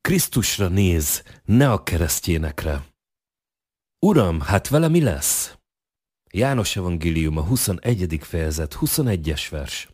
Krisztusra néz, ne a keresztjénekre. Uram, hát vele mi lesz? János evangélium, a 21. fejezet, 21-es vers.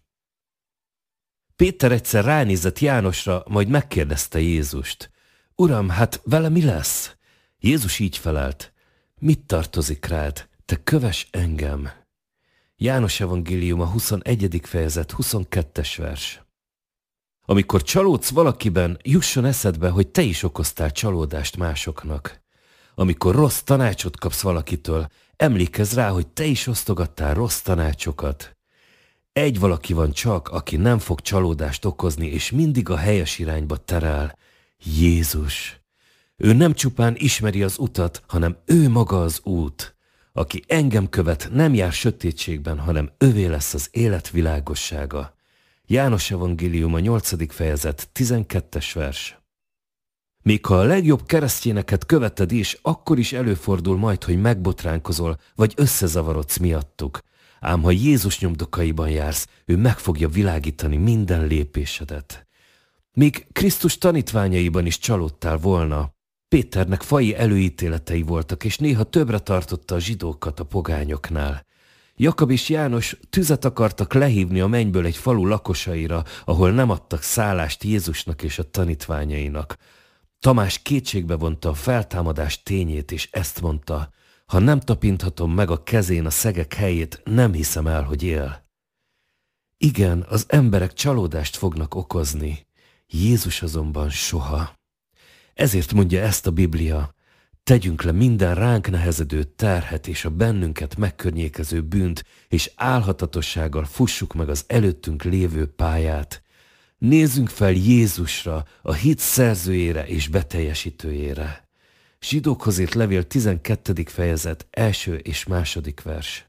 Péter egyszer ránézett Jánosra, majd megkérdezte Jézust. Uram, hát vele mi lesz? Jézus így felelt. Mit tartozik rád? Te kövess engem. János evangélium, a 21. fejezet, 22-es vers. Amikor csalódsz valakiben, jusson eszedbe, hogy te is okoztál csalódást másoknak. Amikor rossz tanácsot kapsz valakitől, emlékezz rá, hogy te is osztogattál rossz tanácsokat. Egy valaki van csak, aki nem fog csalódást okozni, és mindig a helyes irányba terel. Jézus. Ő nem csupán ismeri az utat, hanem ő maga az út. Aki engem követ, nem jár sötétségben, hanem övé lesz az élet világossága. János evangélium, a 8. fejezet, 12-es vers. Még ha a legjobb keresztjéneket követed is, akkor is előfordul majd, hogy megbotránkozol, vagy összezavarodsz miattuk. Ám ha Jézus nyomdokaiban jársz, ő meg fogja világítani minden lépésedet. Még Krisztus tanítványaiban is csalódtál volna. Péternek faji előítéletei voltak, és néha többre tartotta a zsidókat a pogányoknál. Jakab és János tüzet akartak lehívni a mennyből egy falu lakosaira, ahol nem adtak szállást Jézusnak és a tanítványainak. Tamás kétségbe vonta a feltámadás tényét, és ezt mondta: ha nem tapinthatom meg a kezén a szegek helyét, nem hiszem el, hogy él. Igen, az emberek csalódást fognak okozni, Jézus azonban soha. Ezért mondja ezt a Biblia: tegyünk le minden ránk nehezedő terhet és a bennünket megkörnyékező bűnt, és álhatatossággal fussuk meg az előttünk lévő pályát. Nézzünk fel Jézusra, a hit szerzőjére és beteljesítőjére. Zsidókhoz írt levél 12. fejezet, 1. és 2. vers.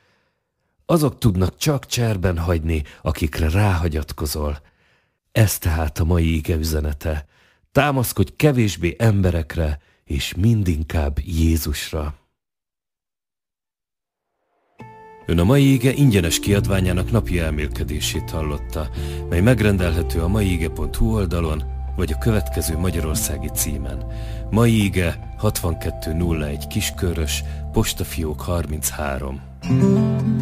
Azok tudnak csak cserben hagyni, akikre ráhagyatkozol. Ez tehát a mai ige üzenete. Támaszkodj kevésbé emberekre, és mindinkább Jézusra. Ön a mai ige ingyenes kiadványának napi elmélkedését hallotta, mely megrendelhető a maiige.hu oldalon, vagy a következő magyarországi címen. Mai ige 6201 Kiskörös, postafiók 33.